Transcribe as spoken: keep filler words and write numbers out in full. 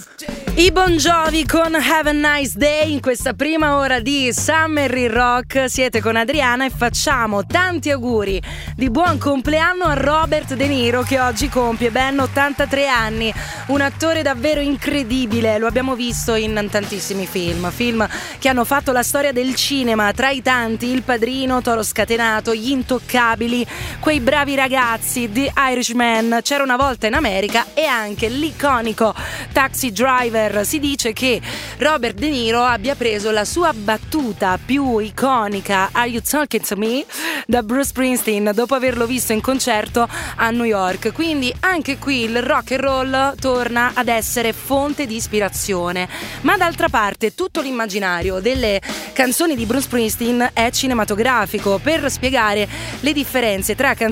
I Bon Jovi con Have a Nice Day in questa prima ora di Summer in Rock. Siete con Adriana e facciamo tanti auguri di buon compleanno a Robert De Niro, che oggi compie ben ottantatré anni. Un attore davvero incredibile, lo abbiamo visto in tantissimi film film che hanno fatto la storia del cinema, tra i tanti Il Padrino, Toro Scatenato, Gli Intoccabili, Quei bravi ragazzi, The Irishman, C'era una volta in America e anche l'iconico Taxi Driver. Si dice che Robert De Niro abbia preso la sua battuta più iconica, Are You Talking to Me?, da Bruce Springsteen dopo averlo visto in concerto a New York. Quindi anche qui il rock and roll torna ad essere fonte di ispirazione, ma d'altra parte tutto l'immaginario delle canzoni di Bruce Springsteen è cinematografico. Per spiegare le differenze tra canzoni